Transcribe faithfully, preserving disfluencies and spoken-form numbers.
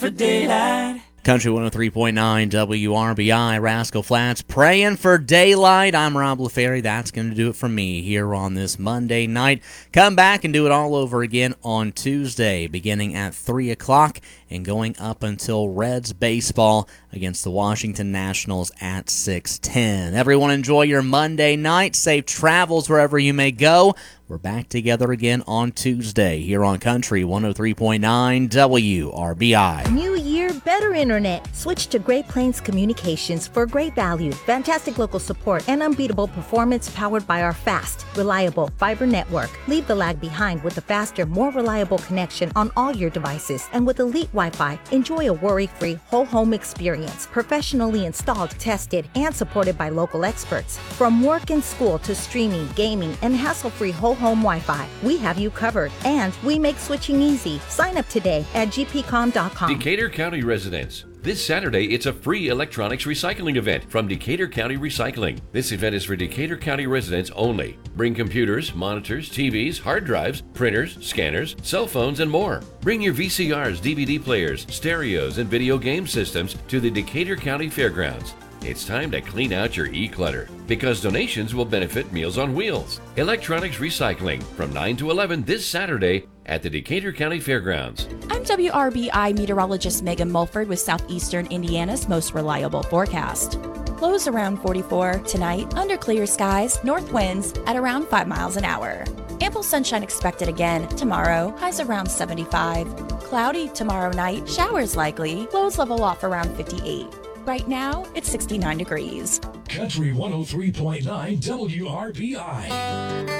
for daylight. Country one oh three point nine W R B I, Rascal Flats, praying for daylight. I'm Rob LaFerry. That's going to do it for me here on this Monday night. Come back and do it all over again on Tuesday, beginning at three o'clock and going up until Reds baseball against the Washington Nationals at six ten. Everyone enjoy your Monday night. Safe travels wherever you may go. We're back together again on Tuesday here on Country one oh three point nine W R B I. New year, better internet. Switch to Great Plains Communications for great value, fantastic local support, and unbeatable performance powered by our fast, reliable fiber network. Leave the lag behind with a faster, more reliable connection on all your devices. And with Elite Wi-Fi, enjoy a worry-free whole home experience, professionally installed, tested, and supported by local experts. From work and school to streaming, gaming, and hassle-free whole home Wi-Fi, we have you covered. And we make switching easy. Sign up today at g p com dot com. Decatur County residents. This Saturday, it's a free electronics recycling event from Decatur County Recycling. This event is for Decatur County residents only. Bring computers, monitors, T Vs, hard drives, printers, scanners, cell phones, and more. Bring your V C Rs, D V D players, stereos, and video game systems to the Decatur County Fairgrounds. It's time to clean out your e-clutter because donations will benefit Meals on Wheels. Electronics recycling from nine to eleven this Saturday at the Decatur County Fairgrounds. I'm W R B I meteorologist Megan Mulford with Southeastern Indiana's most reliable forecast. Lows around forty-four tonight, under clear skies, north winds at around five miles an hour. Ample sunshine expected again tomorrow, highs around seventy-five. Cloudy tomorrow night, showers likely, lows level off around fifty-eight. Right now, it's sixty-nine degrees. Country one oh three point nine W R B I.